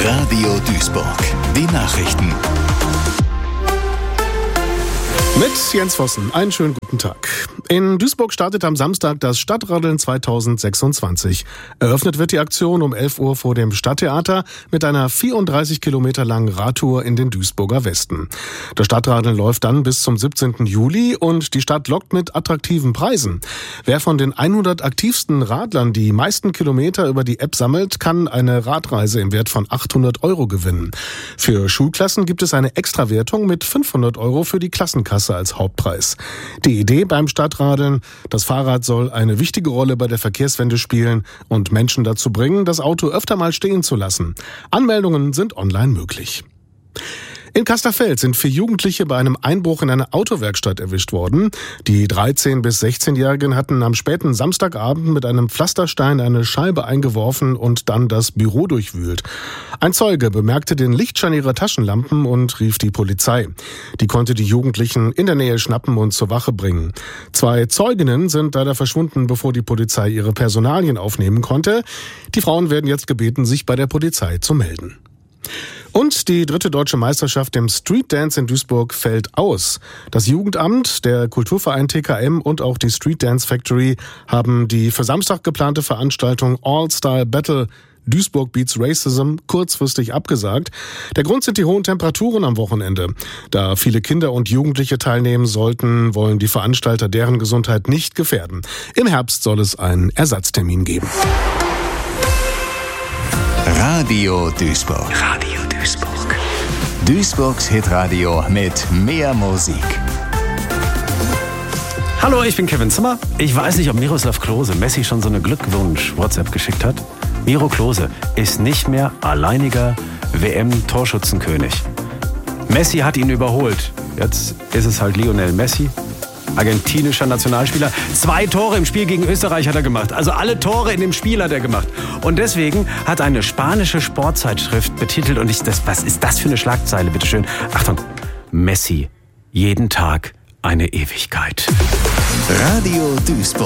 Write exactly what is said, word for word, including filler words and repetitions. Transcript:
Radio Duisburg. Die Nachrichten. Mit Jens Vossen. Einen schönen guten Tag. In Duisburg startet am Samstag das Stadtradeln zweitausendsechsundzwanzig. Eröffnet wird die Aktion um elf Uhr vor dem Stadttheater mit einer vierunddreißig Kilometer langen Radtour in den Duisburger Westen. Das Stadtradeln läuft dann bis zum siebzehnten Juli und die Stadt lockt mit attraktiven Preisen. Wer von den hundert aktivsten Radlern die meisten Kilometer über die App sammelt, kann eine Radreise im Wert von achthundert Euro gewinnen. Für Schulklassen gibt es eine Extrawertung mit fünfhundert Euro für die Klassenkasse als Hauptpreis. Die Idee beim Stadtradeln: Das Fahrrad soll eine wichtige Rolle bei der Verkehrswende spielen und Menschen dazu bringen, das Auto öfter mal stehen zu lassen. Anmeldungen sind online möglich. In Kasterfeld sind vier Jugendliche bei einem Einbruch in eine Autowerkstatt erwischt worden. Die dreizehn- bis sechzehnjährigen hatten am späten Samstagabend mit einem Pflasterstein eine Scheibe eingeworfen und dann das Büro durchwühlt. Ein Zeuge bemerkte den Lichtschein ihrer Taschenlampen und rief die Polizei. Die konnte die Jugendlichen in der Nähe schnappen und zur Wache bringen. Zwei Zeuginnen sind leider verschwunden, bevor die Polizei ihre Personalien aufnehmen konnte. Die Frauen werden jetzt gebeten, sich bei der Polizei zu melden. Und die dritte deutsche Meisterschaft im Street Dance in Duisburg fällt aus. Das Jugendamt, der Kulturverein T K M und auch die Street Dance Factory haben die für Samstag geplante Veranstaltung All-Style Battle Duisburg Beats Racism kurzfristig abgesagt. Der Grund sind die hohen Temperaturen am Wochenende. Da viele Kinder und Jugendliche teilnehmen sollten, wollen die Veranstalter deren Gesundheit nicht gefährden. Im Herbst soll es einen Ersatztermin geben. Radio Duisburg. Radio Duisburg. Duisburgs Hitradio mit mehr Musik. Hallo, ich bin Kevin Zimmer. Ich weiß nicht, ob Miroslav Klose Messi schon so eine Glückwunsch-WhatsApp geschickt hat. Miro Klose ist nicht mehr alleiniger W M-Torschützenkönig. Messi hat ihn überholt. Jetzt ist es halt Lionel Messi, argentinischer Nationalspieler. Zwei Tore im Spiel gegen Österreich hat er gemacht. Also alle Tore in dem Spiel hat er gemacht. Und deswegen hat eine spanische Sportzeitschrift betitelt, und ich, das, was ist das für eine Schlagzeile, bitteschön? Achtung, Messi, jeden Tag eine Ewigkeit. Radio Duisburg.